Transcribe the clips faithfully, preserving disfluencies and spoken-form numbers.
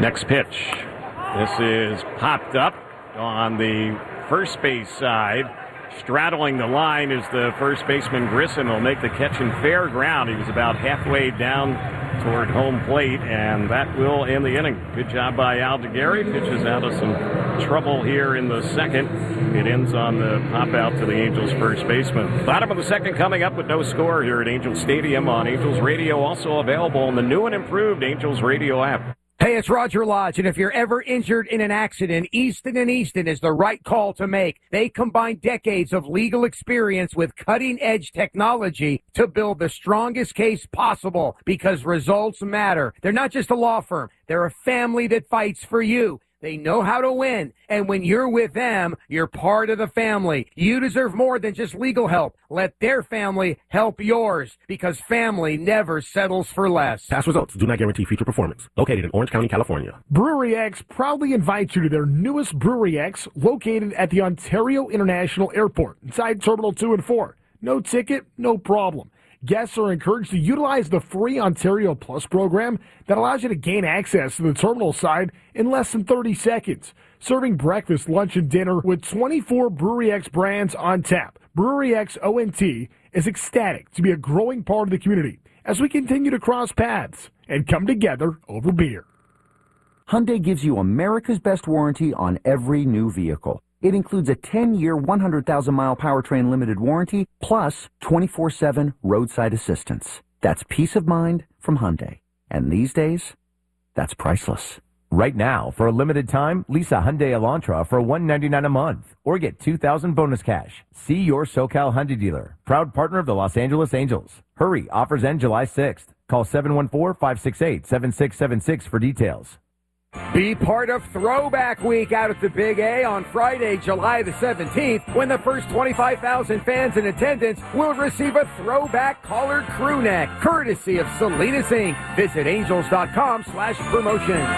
Next pitch. This is popped up on the first base side. Straddling the line is the first baseman Grissom. Will make the catch in fair ground. He was about halfway down toward home plate, and that will end the inning. Good job by Al DeGarry. Pitches out of some trouble here in the second. It ends on the pop out to the Angels first baseman. Bottom of the second coming up with no score here at Angels Stadium on Angels Radio. Also available in the new and improved Angels Radio app. Hey, it's Roger Lodge, and if you're ever injured in an accident, Easton and Easton is the right call to make. They combine decades of legal experience with cutting-edge technology to build the strongest case possible because results matter. They're not just a law firm. They're a family that fights for you. They know how to win, and when you're with them, you're part of the family. You deserve more than just legal help. Let their family help yours, because family never settles for less. Past results do not guarantee future performance. Located in Orange County, California. Brewery X proudly invites you to their newest Brewery X, located at the Ontario International Airport, inside Terminal two and four. No ticket, no problem. Guests are encouraged to utilize the free Ontario Plus program that allows you to gain access to the terminal side in less than thirty seconds. Serving breakfast, lunch, and dinner with twenty-four Brewery X brands on tap. Brewery X O N T is ecstatic to be a growing part of the community as we continue to cross paths and come together over beer. Hyundai gives you America's best warranty on every new vehicle. It includes a ten-year, one hundred thousand mile powertrain limited warranty, plus twenty-four seven roadside assistance. That's peace of mind from Hyundai. And these days, that's priceless. Right now, for a limited time, lease a Hyundai Elantra for one hundred ninety-nine dollars a month or get two thousand dollars bonus cash. See your SoCal Hyundai dealer, proud partner of the Los Angeles Angels. Hurry, offers end July sixth. Call seven one four, five six eight, seven six seven six for details. Be part of Throwback Week out at the Big A on Friday, July the seventeenth, when the first twenty-five thousand fans in attendance will receive a throwback collared crew neck, courtesy of Salinas Incorporated. Visit angels.com slash promotions.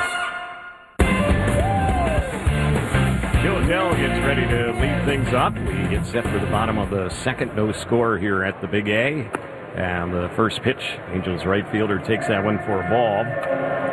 Jo Adell gets ready to lead things up. We get set for the bottom of the second, no score here at the Big A. And the first pitch, Angels right fielder takes that one for a ball.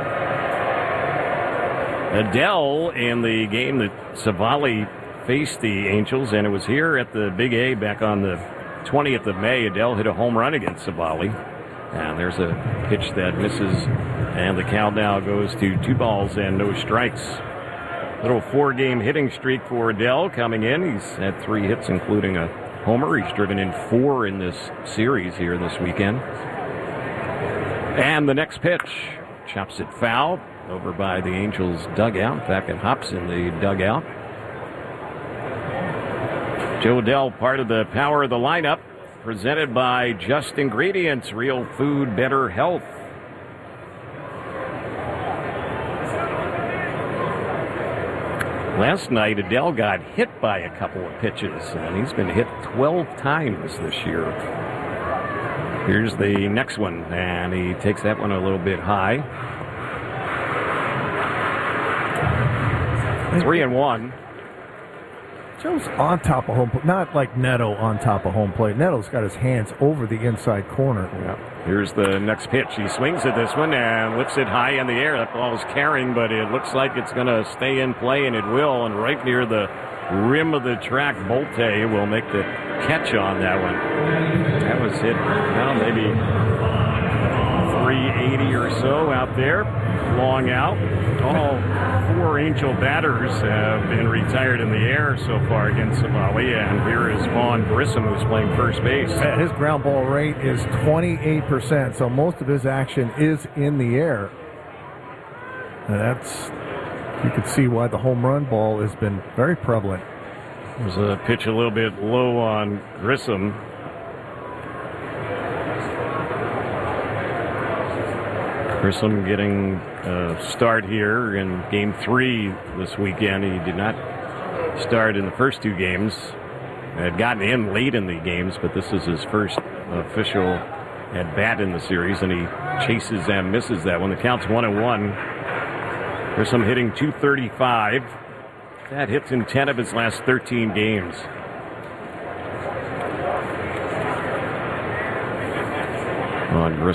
Adell in the game that Savali faced the Angels, and it was here at the Big A back on the twentieth of May. Adell hit a home run against Savali. And there's a pitch that misses, and the count now goes to two balls and no strikes. Little four-game hitting streak for Adell coming in. He's had three hits, including a homer. He's driven in four in this series here this weekend. And the next pitch, chops it foul over by the Angels dugout. In fact, it hops in the dugout. Jo Adell, part of the power of the lineup, presented by Just Ingredients, real food, better health. Last night, Adell got hit by a couple of pitches, and he's been hit twelve times this year. Here's the next one, and he takes that one a little bit high. Three and one. Joe's on top of home plate, not like Neto on top of home plate. Neto's got his hands over the inside corner. Yeah. Here's the next pitch. He swings at this one and lifts it high in the air. That ball is carrying, but it looks like it's going to stay in play, and it will. And right near the rim of the track, Bolte will make the catch on that one. That was hit, well, maybe three eighty or so out there. Long out. All four Angel batters have been retired in the air so far against Savali, and here is Vaughn Grissom, who's playing first base. His ground ball rate is twenty-eight percent, so most of his action is in the air. And that's, you can see why the home run ball has been very prevalent. There's a pitch a little bit low on Grissom. Grissom getting a start here in game three this weekend. He did not start in the first two games. Had gotten in late in the games, but this is his first official at bat in the series, and he chases and misses that one. The count's one and one. Grissom hitting two thirty-five. That hits in ten of his last thirteen games. On Grissom.